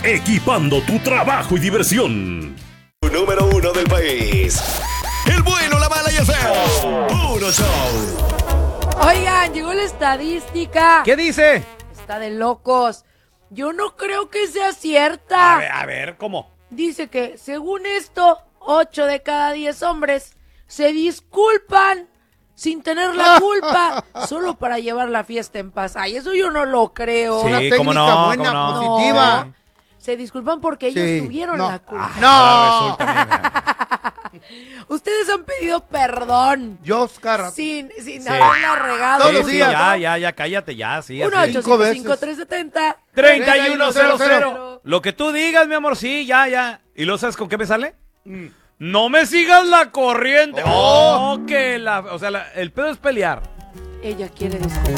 equipando tu trabajo y diversión. Número 1 del país. El bueno, la mala y el feo. Puro show. Oigan, llegó la estadística. ¿Qué dice? Está de locos. Yo no creo que sea cierta. A ver, ¿cómo? Dice que, según esto, 8 de cada 10 hombres se disculpan sin tener la culpa solo para llevar la fiesta en paz. Ay, eso yo no lo creo. Sí, Una técnica cómo no, buena, cómo no. positiva. No, se disculpan porque ellos Sí, tuvieron no. la culpa. No. Ahora resulta, mira. Ustedes han pedido perdón Yo, Oscar. sin haberla regado. Todos los Sí, días. Ya, cállate, ya, sí. 1-855-370. 3100. Lo que tú digas, mi amor, sí, ya. ¿Y lo sabes con qué me sale? No me sigas la corriente. O sea, el pedo es pelear. Ella quiere descubrir.